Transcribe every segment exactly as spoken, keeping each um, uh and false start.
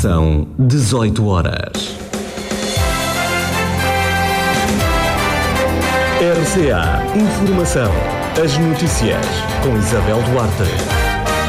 São dezoito horas. R C A Informação. As notícias com Isabel Duarte.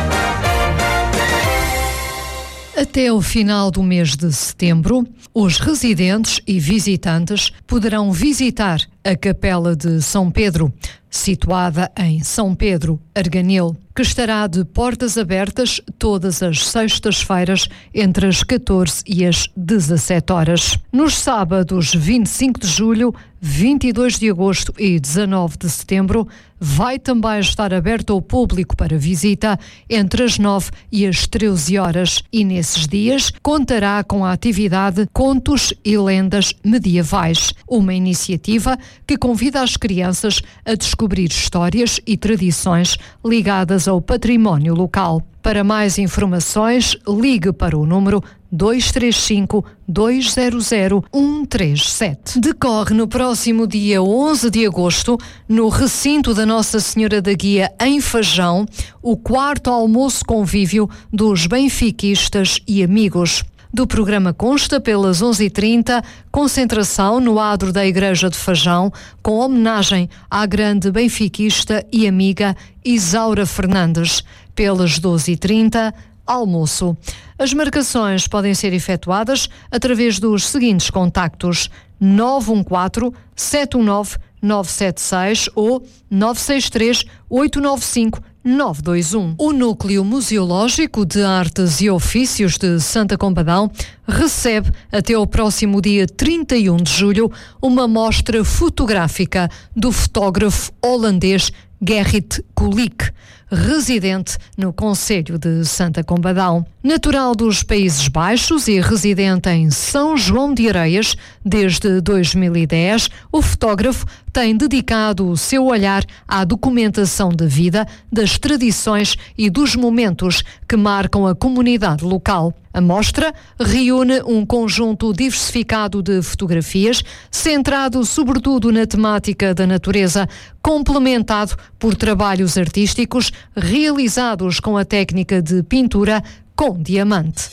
Até o final do mês de setembro, os residentes e visitantes poderão visitar a Capela de São Pedro, situada em São Pedro, Arganil, que estará de portas abertas todas as sextas-feiras entre as catorze e as dezassete horas. Nos sábados vinte e cinco de julho, vinte e dois de agosto e dezanove de setembro, vai também estar aberto ao público para visita entre as nove e as treze horas e nesses dias contará com a atividade Contos e Lendas Medievais, uma iniciativa que convida as crianças a descobrir histórias e tradições ligadas ao património local. Para mais informações, ligue para o número dois três cinco, dois zero zero, um três sete. Decorre no próximo dia onze de agosto, no recinto da Nossa Senhora da Guia, em Fajão, o quarto almoço convívio dos benfiquistas e amigos. Do programa consta, pelas onze e trinta, concentração no adro da Igreja de Fajão, com homenagem à grande benfiquista e amiga Isaura Fernandes. Pelas doze e trinta, almoço. As marcações podem ser efetuadas através dos seguintes contactos: nove um quatro, sete um nove, nove sete seis ou nove seis três, oito nove cinco, nove dois um. O Núcleo Museológico de Artes e Ofícios de Santa Combadão recebe até ao próximo dia trinta e um de julho uma mostra fotográfica do fotógrafo holandês Gerrit Kulik, residente no concelho de Santa Combadão. Natural dos Países Baixos e residente em São João de Areias desde dois mil e dez, o fotógrafo tem dedicado o seu olhar à documentação da vida, das tradições e dos momentos que marcam a comunidade local. A mostra reúne um conjunto diversificado de fotografias, centrado sobretudo na temática da natureza, complementado por trabalhos artísticos realizados com a técnica de pintura com diamante.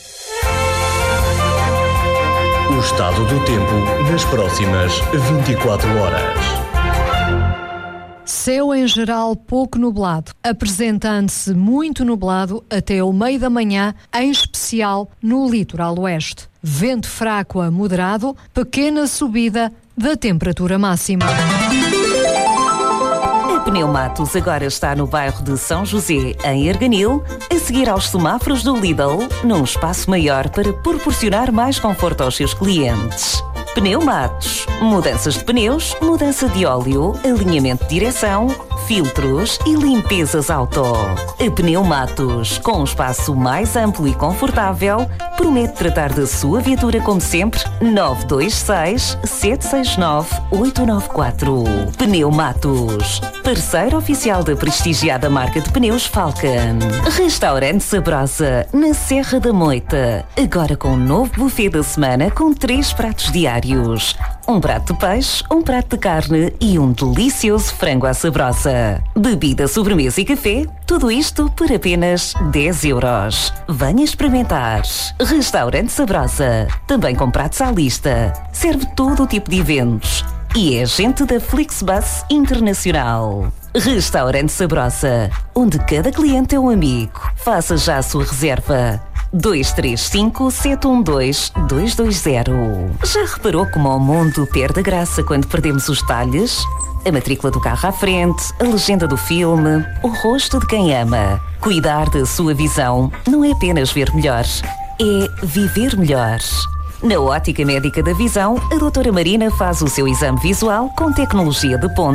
O estado do tempo nas próximas vinte e quatro horas. Céu em geral pouco nublado, apresentando-se muito nublado até o meio da manhã, em especial no litoral oeste. Vento fraco a moderado, pequena subida da temperatura máxima. A Pneumatos agora está no bairro de São José, em Arganil, a seguir aos semáforos do Lidl, num espaço maior para proporcionar mais conforto aos seus clientes. Pneumatos. Mudanças de pneus, mudança de óleo, alinhamento de direção, filtros e limpezas auto. A Pneumatos, com um espaço mais amplo e confortável, promete tratar da sua viatura como sempre. nove dois seis, sete seis nove, oito nove quatro. Pneumatos. Parceiro oficial da prestigiada marca de pneus Falcon. Restaurante Sabrosa, na Serra da Moita. Agora com um novo buffet da semana com três pratos diários. Um prato de peixe, um prato de carne e um delicioso frango à sabrosa. Bebida, sobremesa e café, tudo isto por apenas dez euros. Venha experimentar. Restaurante Sabrosa, também com pratos à lista. Serve todo o tipo de eventos. E é agente da Flixbus Internacional. Restaurante Sabrosa, onde cada cliente é um amigo. Faça já a sua reserva. dois três cinco, sete um dois, dois dois zero. Já reparou como o mundo perde a graça quando perdemos os detalhes? A matrícula do carro à frente, a legenda do filme, o rosto de quem ama. Cuidar da sua visão não é apenas ver melhor, é viver melhor. Na Ótica Médica da Visão, a doutora Marina faz o seu exame visual com tecnologia de ponta